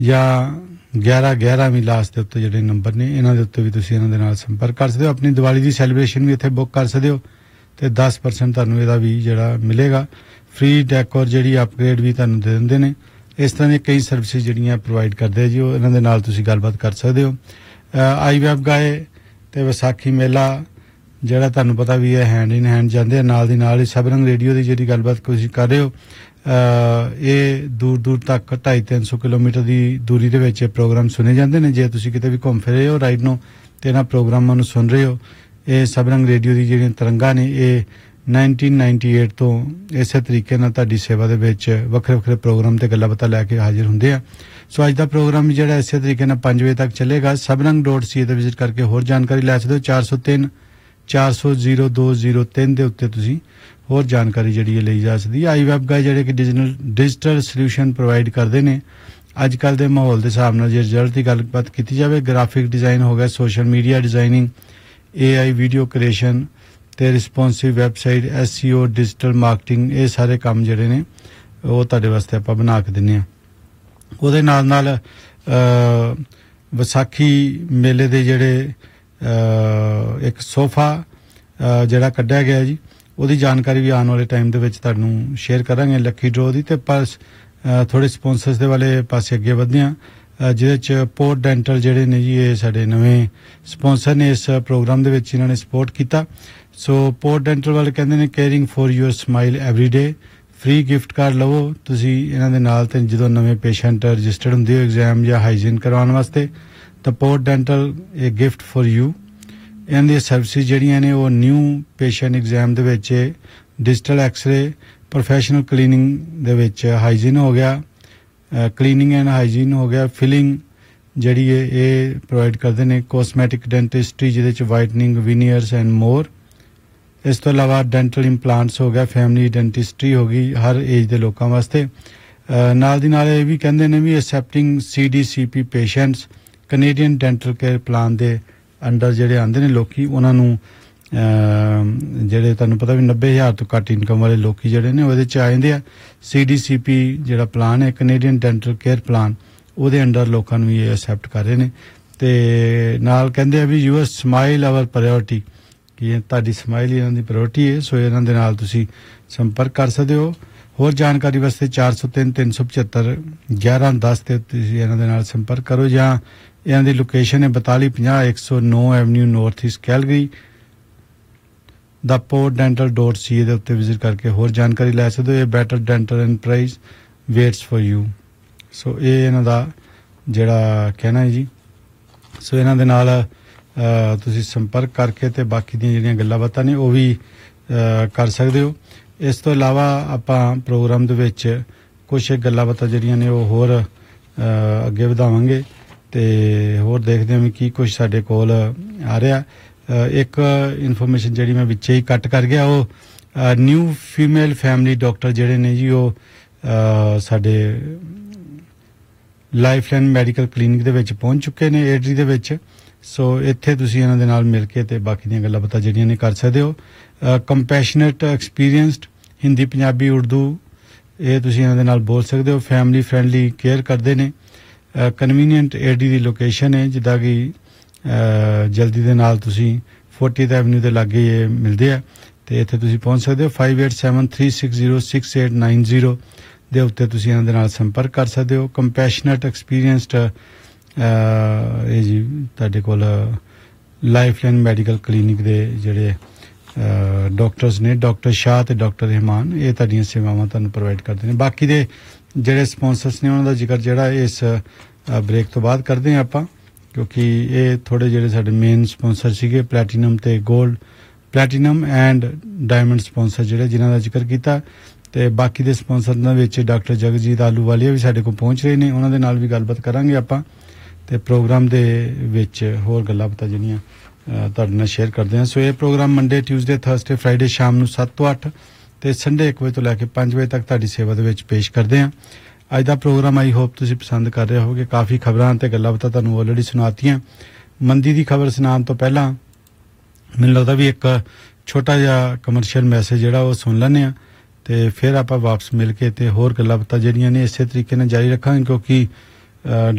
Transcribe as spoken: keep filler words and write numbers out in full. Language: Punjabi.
ਜਾਂ ਗਿਆਰਾਂ ਗਿਆਰਾਂ ਵੀ ਲਾਸਟ ਦੇ ਉੱਤੇ ਜਿਹੜੇ ਨੰਬਰ ਨੇ ਇਹਨਾਂ ਦੇ ਉੱਤੇ ਵੀ ਤੁਸੀਂ ਇਹਨਾਂ ਦੇ ਨਾਲ ਸੰਪਰਕ ਕਰ ਸਕਦੇ ਹੋ। ਆਪਣੀ ਦੀਵਾਲੀ ਦੀ ਸੈਲੀਬ੍ਰੇਸ਼ਨ ਵੀ ਇੱਥੇ ਬੁੱਕ ਕਰ ਸਕਦੇ ਹੋ ਤੇ ਦਸ ਪਰਸੈਂਟ ਤੁਹਾਨੂੰ ਇਹਦਾ ਵੀ ਜਿਹੜਾ ਮਿਲੇਗਾ। ਫ੍ਰੀ ਡੈਕੋਰ ਜਿਹੜੀ ਅਪਗ੍ਰੇਡ ਵੀ ਤੁਹਾਨੂੰ ਦੇ ਦਿੰਦੇ ਨੇ। ਇਸ ਤਰ੍ਹਾਂ ਦੀਆਂ ਕਈ ਸਰਵਿਸਿਜ਼ ਜਿਹੜੀਆਂ ਪ੍ਰੋਵਾਈਡ ਕਰਦੇ ਜੀ ਉਹ ਇਹਨਾਂ ਦੇ ਨਾਲ ਤੁਸੀਂ ਗੱਲਬਾਤ ਕਰ ਸਕਦੇ ਹੋ। ਆਈ ਵੈਬ ਗਾਏ ਤੇ ਵਿਸਾਖੀ ਮੇਲਾ ਜਿਹੜਾ ਤੁਹਾਨੂੰ ਪਤਾ ਵੀ ਹੈ ਹੈਂਡ ਇਨ ਹੈਂਡ ਜਾਂਦੇ ਆ। ਨਾਲ ਦੀ ਨਾਲ ਹੀ ਸਬਰੰਗ ਰੇਡੀਓ ਦੀ ਜਿਹੜੀ ਗੱਲਬਾਤ ਤੁਸੀਂ ਕਰ ਰਹੇ ਹੋ ਇਹ ਦੂਰ ਦੂਰ ਤੱਕ ਢਾਈ ਤਿੰਨ ਸੌ ਕਿਲੋਮੀਟਰ ਦੀ ਦੂਰੀ ਦੇ ਵਿੱਚ ਪ੍ਰੋਗਰਾਮ ਸੁਣੇ ਜਾਂਦੇ ਨੇ। ਜੇ ਤੁਸੀਂ ਕਿਤੇ ਵੀ ਘੁੰਮ ਫਿਰ ਰਹੇ ਹੋ ਰਾਈਡ ਨੂੰ ਤੇ ਇਹਨਾਂ ਪ੍ਰੋਗਰਾਮਾਂ ਨੂੰ ਸੁਣ ਰਹੇ ਹੋ, ਇਹ ਸਬਰੰਗ ਰੇਡੀਓ ਦੀ ਜਿਹੜੀਆਂ ਤਰੰਗਾਂ ਨੇ ਇਹ ਨਾਈਨਟੀਨ ਨਾਈਨਟੀ ਏਟ ਤੋਂ ਇਸੇ ਤਰੀਕੇ ਨਾਲ ਤੁਹਾਡੀ ਸੇਵਾ ਦੇ ਵਿੱਚ ਵੱਖਰੇ ਵੱਖਰੇ ਪ੍ਰੋਗਰਾਮ ਤੇ ਗੱਲਾਂ ਬਾਤਾਂ ਲੈ ਕੇ ਹਾਜ਼ਰ ਹੁੰਦੇ ਆ। ਸੋ ਅੱਜ ਦਾ ਪ੍ਰੋਗਰਾਮ ਵੀ ਜਿਹੜਾ ਇਸੇ ਤਰੀਕੇ ਨਾਲ ਪੰਜ ਵਜੇ ਤੱਕ ਚੱਲੇਗਾ। ਸਬਰੰਗ ਡੋਟ ਸੀ ਤੇ ਵਿਜ਼ਿਟ ਕਰਕੇ ਹੋਰ ਜਾਣਕਾਰੀ ਲੈ ਸਕਦੇ ਹੋ। ਚਾਰ ਸੌ ਤਿੰਨ ਚਾਰ ਸੌ ਜ਼ੀਰੋ ਦੋ ਜ਼ੀਰੋ ਤਿੰਨ ਦੇ ਉੱਤੇ ਤੁਸੀਂ ਹੋਰ ਜਾਣਕਾਰੀ ਜਿਹੜੀ ਹੈ ਲਈ ਜਾ ਸਕਦੀ ਹੈ। ਆਈ ਵੈਬ ਗਾਏ ਜਿਹੜੇ ਕਿ ਡਿਜੀਟਲ ਡਿਜੀਟਲ ਸੋਲਿਊਸ਼ਨ ਪ੍ਰੋਵਾਈਡ ਕਰਦੇ ਨੇ। ਅੱਜ ਕੱਲ੍ਹ ਦੇ ਮਾਹੌਲ ਦੇ ਹਿਸਾਬ ਨਾਲ ਜੇ ਰਿਜ਼ਲਟ ਦੀ ਗੱਲਬਾਤ ਕੀਤੀ ਜਾਵੇ, ਗ੍ਰਾਫਿਕ ਡਿਜ਼ਾਈਨ ਹੋ ਗਿਆ, ਸੋਸ਼ਲ ਮੀਡੀਆ ਡਿਜ਼ਾਈਨਿੰਗ, ਏ ਆਈ ਵੀਡੀਓ ਕ੍ਰੀਏਸ਼ਨ ਤੇ ਰਿਸਪੌਂਸਿਵ ਵੈਬਸਾਈਟ, ਐਸ ਈ ਓ, ਡਿਜੀਟਲ ਮਾਰਕੀਟਿੰਗ, ਇਹ ਸਾਰੇ ਕੰਮ ਜਿਹੜੇ ਨੇ ਉਹ ਤੁਹਾਡੇ ਵਾਸਤੇ ਆਪਾਂ ਬਣਾ ਕੇ ਦਿੰਦੇ ਹਾਂ। ਉਹਦੇ ਨਾਲ ਨਾਲ ਵਿਸਾਖੀ ਮੇਲੇ ਦੇ ਜਿਹੜੇ ਇੱਕ ਸੋਫਾ ਜਿਹੜਾ ਕੱਢਿਆ ਗਿਆ ਜੀ ਉਹਦੀ ਜਾਣਕਾਰੀ ਵੀ ਆਉਣ ਵਾਲੇ ਟਾਈਮ ਦੇ ਵਿੱਚ ਤੁਹਾਨੂੰ ਸ਼ੇਅਰ ਕਰਾਂਗੇ ਲੱਕੀ ਡਰੋ ਦੀ। ਤੇ ਪਰ ਥੋੜੇ ਸਪਾਂਸਰਸ ਦੇ ਵਾਲੇ ਪਾਸੇ ਅੱਗੇ ਵਧਦੇ ਹਾਂ ਜਿਹਦੇ ਚ ਪੋਰਟ ਡੈਂਟਲ ਜਿਹੜੇ ਨੇ ਜੀ ਇਹ ਸਾਡੇ ਨਵੇਂ ਸਪਾਂਸਰ ਨੇ ਇਸ ਪ੍ਰੋਗਰਾਮ ਦੇ ਵਿੱਚ। ਇਹਨਾਂ ਨੇ ਸਪੋਰਟ ਕੀਤਾ। ਸੋ ਪੋਰਟ ਡੈਂਟਲ ਵਾਲੇ ਕਹਿੰਦੇ ਨੇ caring for your smile every day. Free gift card ਲਵੋ ਤੁਸੀਂ ਇਹਨਾਂ ਦੇ ਨਾਲ ਤੇ ਜਦੋਂ ਨਵੇਂ ਪੇਸ਼ੈਂਟ ਰਜਿਸਟਰਡ ਹੁੰਦੇ ਹੋ ਐਗਜ਼ਾਮ ਜਾਂ ਹਾਈਜੀਨ ਕਰਵਾਉਣ ਵਾਸਤੇ ਤਾਂ ਪੋਰਟ ਡੈਂਟਲ ਇਹ ਗਿਫਟ ਫॉर ਯੂ। ਇਹਨਾਂ ਦੀਆਂ ਸਰਵਿਸਿਜ਼ ਜਿਹੜੀਆਂ ਨੇ ਉਹ ਨਿਊ ਪੇਸ਼ੈਂਟ ਐਗਜ਼ਾਮ ਦੇ ਵਿੱਚ ਡਿਜੀਟਲ ਐਕਸਰੇ, ਪ੍ਰੋਫੈਸ਼ਨਲ ਕਲੀਨਿੰਗ ਦੇ ਵਿੱਚ ਹਾਈਜੀਨ ਹੋ ਗਿਆ, ਕਲੀਨਿੰਗ ਐਂਡ ਹਾਈਜੀਨ ਹੋ ਗਿਆ, ਫਿਲਿੰਗ ਜਿਹੜੀ ਹੈ ਇਹ ਪ੍ਰੋਵਾਈਡ ਕਰਦੇ ਨੇ, ਕੋਸਮੈਟਿਕ ਡੈਂਟਿਸਟਰੀ ਜਿਹਦੇ ਚ ਵਾਈਟਨਿੰਗ, ਵੀਨੀਅਰਸ ਐਂਡ ਮੋਰ। ਇਸ ਤੋਂ ਇਲਾਵਾ ਡੈਂਟਲ ਇੰਪਲਾਂਟਸ ਹੋ ਗਿਆ, ਫੈਮਿਲੀ ਡੈਂਟਿਸਟਰੀ ਹੋ ਗਈ ਹਰ ਏਜ ਦੇ ਲੋਕਾਂ ਵਾਸਤੇ। ਨਾਲ ਦੀ ਨਾਲ ਇਹ ਵੀ ਕਹਿੰਦੇ ਨੇ ਵੀ ਐਕਸੈਪਟਿੰਗ ਸੀ ਡੀ ਸੀ ਪੀ patients Canadian dental care plan ਦੇ ਅੰਡਰ ਜਿਹੜੇ ਆਉਂਦੇ ਨੇ ਲੋਕੀ ਉਹਨਾਂ ਨੂੰ ਜਿਹੜੇ ਤੁਹਾਨੂੰ ਪਤਾ ਵੀ ਨੱਬੇ ਹਜ਼ਾਰ ਤੋਂ ਘੱਟ ਇਨਕਮ ਵਾਲੇ ਲੋਕੀ ਜਿਹੜੇ ਨੇ ਉਹਦੇ ਚ ਆ ਜਾਂਦੇ ਆ। ਸੀ ਡੀ ਸੀ ਪੀ ਜਿਹੜਾ ਪਲਾਨ ਹੈ ਕੈਨੇਡੀਅਨ ਡੈਂਟਲ ਕੇਅਰ ਪਲਾਨ ਉਹਦੇ ਅੰਡਰ ਲੋਕਾਂ ਨੂੰ ਇਹ ਐਕਸੈਪਟ ਕਰ ਰਹੇ ਨੇ। ਤੇ ਨਾਲ ਕਹਿੰਦੇ ਆ ਵੀ ਯੂਅਰ ਸਮਾਈਲ ਆਵਰ ਪ੍ਰਾਇਓਰਟੀ ਕਿ ਤੁਹਾਡੀ ਸਮਾਈਲ ਇਹਨਾਂ ਦੀ ਪ੍ਰਾਇਓਰਟੀ ਹੈ। ਸੋ ਇਹਨਾਂ ਦੇ ਨਾਲ ਤੁਸੀਂ ਸੰਪਰਕ ਕਰ ਸਕਦੇ ਹੋ। ਹੋਰ ਜਾਣਕਾਰੀ ਵਾਸਤੇ ਚਾਰ ਸੌ ਤਿੰਨ ਤਿੰਨ ਸੌ ਪਝੱਤਰ ਗਿਆਰਾਂ ਦਸ ਤੇ ਤੁਸੀਂ ਇਹਨਾਂ ਦੇ ਨਾਲ ਸੰਪਰਕ ਕਰੋ ਜਾਂ ਇਹਨਾਂ ਦੀ ਲੋਕੇਸ਼ਨ ਹੈ ਬਤਾਲੀ ਪੰਜਾਹ ਇੱਕ ਸੌ ਨੌ ਐਵਨਿਊ ਨਾਰਥ ਈਸਟ ਕੈਲਗਰੀ। ਦਾ ਪੋਰਟ ਡੈਂਟਲ ਡੋਟ ਸੀ ਏ ਦੇ ਉੱਤੇ ਵਿਜ਼ਿਟ ਕਰਕੇ ਹੋਰ ਜਾਣਕਾਰੀ ਲੈ ਸਕਦੇ ਹੋ। ਇਹ better dental and price waits for you. ਸੋ ਇਹ ਇਹਨਾਂ ਦਾ ਜਿਹੜਾ ਕਹਿਣਾ ਹੈ ਜੀ। ਸੋ ਇਹਨਾਂ ਦੇ ਨਾਲ ਤੁਸੀਂ ਸੰਪਰਕ ਕਰਕੇ ਤੇ ਬਾਕੀ ਦੀਆਂ ਜਿਹੜੀਆਂ ਗੱਲਾਂ ਬਾਤਾਂ ਨੇ ਉਹ ਵੀ ਕਰ ਸਕਦੇ ਹੋ। ਇਸ ਤੋਂ ਇਲਾਵਾ ਆਪਾਂ ਪ੍ਰੋਗਰਾਮ ਦੇ ਵਿੱਚ ਕੁਛ ਗੱਲਾਂ ਬਾਤਾਂ ਜਿਹੜੀਆਂ ਨੇ ਉਹ ਹੋਰ ਅੱਗੇ ਵਧਾਵਾਂਗੇ ਤੇ ਹੋਰ ਦੇਖਦੇ ਹਾਂ ਵੀ ਕੀ ਕੁਛ ਸਾਡੇ ਕੋਲ ਆ ਰਿਹਾ। ਇੱਕ ਇਨਫੋਰਮੇਸ਼ਨ ਜਿਹੜੀ ਮੈਂ ਵਿੱਚੇ ਹੀ ਕੱਟ ਕਰ ਗਿਆ ਉਹ ਨਿਊ ਫੀਮੇਲ ਫੈਮਿਲੀ ਡਾਕਟਰ ਜਿਹੜੇ ਨੇ ਜੀ ਉਹ ਸਾਡੇ ਲਾਈਫਲਾਈਨ ਮੈਡੀਕਲ ਕਲੀਨਿਕ ਦੇ ਵਿੱਚ ਪਹੁੰਚ ਚੁੱਕੇ ਨੇ ਏਡਰੀ ਦੇ ਵਿੱਚ। ਸੋ ਇੱਥੇ ਤੁਸੀਂ ਇਹਨਾਂ ਦੇ ਨਾਲ ਮਿਲ ਕੇ ਤੇ ਬਾਕੀ ਦੀਆਂ ਗੱਲਾਂ ਬਾਤਾਂ ਜਿਹੜੀਆਂ ਨੇ ਕਰ ਸਕਦੇ ਹੋ। ਕੰਪੈਸ਼ਨੇਟ ਐਕਸਪੀਰੀਅੰਸਡ ਹਿੰਦੀ, ਪੰਜਾਬੀ, ਉਰਦੂ ਇਹ ਤੁਸੀਂ ਇਹਨਾਂ ਦੇ ਨਾਲ ਬੋਲ ਸਕਦੇ ਹੋ। ਫੈਮਿਲੀ ਫਰੈਂਡਲੀ ਕੇਅਰ ਕਰਦੇ ਨੇ। ਕਨਵੀਨੀਅੰਟ ਏਡੀ ਦੀ ਲੋਕੇਸ਼ਨ ਹੈ ਜਿੱਦਾਂ ਕਿ ਜਲਦੀ ਦੇ ਨਾਲ ਤੁਸੀਂ ਫੋਰਟੀਥ ਐਵਨਿਊ ਦੇ ਲਾਗੇ ਇਹ ਮਿਲਦੇ ਆ ਤੇ ਇੱਥੇ ਤੁਸੀਂ ਪਹੁੰਚ ਸਕਦੇ ਹੋ। Five eight seven three six zero six eight nine zero ਦੇ ਉੱਤੇ ਤੁਸੀਂ ਇਹਨਾਂ ਦੇ ਨਾਲ ਸੰਪਰਕ ਕਰ ਸਕਦੇ ਹੋ। ਕੰਪੈਸ਼ਨੇਟ ਐਕਸਪੀਰੀਅੰਸਡ ਇਹ ਜੀ ਤੁਹਾਡੇ ਕੋਲ ਲਾਈਫਲਾਈਨ ਮੈਡੀਕਲ ਕਲੀਨਿਕ ਦੇ ਜਿਹੜੇ ਡਾਕਟਰਸ ਨੇ, ਡਾਕਟਰ ਸ਼ਾਹ ਤੇ ਡਾਕਟਰ ਰਹਿਮਾਨ, ਇਹ ਤੁਹਾਡੀਆਂ ਸੇਵਾਵਾਂ ਤੁਹਾਨੂੰ ਪ੍ਰੋਵਾਈਡ ਕਰਦੇ ਨੇ। ਬਾਕੀ ਦੇ ਜਿਹੜੇ ਸਪਾਂਸਰਸ ਨੇ ਉਹਨਾਂ ਦਾ ਜ਼ਿਕਰ ਜਿਹੜਾ ਇਸ ਬ੍ਰੇਕ ਤੋਂ ਬਾਅਦ ਕਰਦੇ ਹਾਂ ਆਪਾਂ, ਕਿਉਂਕਿ ਇਹ ਥੋੜੇ ਜਿਹੜੇ ਸਾਡੇ ਮੇਨ ਸਪਾਂਸਰ ਸੀਗੇ ਪਲੈਟੀਨਮ ਤੇ gold, platinum and diamond sponsor ਜਿਹੜੇ ਜਿਨ੍ਹਾਂ ਦਾ ਜ਼ਿਕਰ ਕੀਤਾ। ਤੇ ਬਾਕੀ ਦੇ ਸਪਾਂਸਰਾਂ ਵਿੱਚ ਡਾਕਟਰ ਜਗਜੀਤ ਆਲੂਵਾਲੀਆ ਵੀ ਸਾਡੇ ਕੋਲ ਪਹੁੰਚ ਰਹੇ ਨੇ, ਉਹਨਾਂ ਦੇ ਨਾਲ ਵੀ ਗੱਲਬਾਤ ਕਰਾਂਗੇ ਆਪਾਂ ਤੇ ਪ੍ਰੋਗਰਾਮ ਦੇ ਵਿੱਚ ਹੋਰ ਗੱਲਾਂ ਬਾਤਾਂ ਜਿਹੜੀਆਂ ਤੁਹਾਡੇ ਨਾਲ ਸ਼ੇਅਰ ਕਰਦੇ ਹਾਂ। ਸੋ ਇਹ programme Monday, Tuesday, Thursday, Friday ਸ਼ਾਮ ਨੂੰ ਸੱਤ ਤੋਂ ਅੱਠ ਤੇ ਸੰਡੇ ਇੱਕ ਵਜੇ ਤੋਂ ਲੈ ਕੇ ਪੰਜ ਵਜੇ ਤੱਕ ਤੁਹਾਡੀ ਸੇਵਾ ਦੇ ਵਿੱਚ ਪੇਸ਼ ਕਰਦੇ ਹਾਂ। ਅੱਜ ਦਾ ਪ੍ਰੋਗਰਾਮ ਆਈ ਹੋਪ ਤੁਸੀਂ ਪਸੰਦ ਕਰ ਰਹੇ ਹੋਗੇ। ਕਾਫੀ ਖਬਰਾਂ ਤੇ ਗੱਲਾਂ ਬਾਤਾਂ ਤੁਹਾਨੂੰ ਆਲਰੇਡੀ ਸੁਣਾਤੀਆਂ। ਮੰਦੀ ਦੀ ਖਬਰ ਸੁਣਾਉਣ ਤੋਂ ਪਹਿਲਾਂ ਮੈਨੂੰ ਲੱਗਦਾ ਵੀ ਇੱਕ ਛੋਟਾ ਜਿਹਾ ਕਮਰਸ਼ੀਅਲ ਮੈਸੇਜ ਜਿਹੜਾ ਉਹ ਸੁਣ ਲੈਂਦੇ ਹਾਂ ਤੇ ਫਿਰ ਆਪਾਂ ਵਾਪਸ ਮਿਲ ਕੇ ਤੇ ਹੋਰ ਗੱਲਾਂ ਬਾਤਾਂ ਜਿਹੜੀਆਂ ਨੇ ਇਸੇ ਤਰੀਕੇ ਨਾਲ ਜਾਰੀ ਰੱਖਾਂਗੇ, ਕਿਉਂਕਿ ਅ,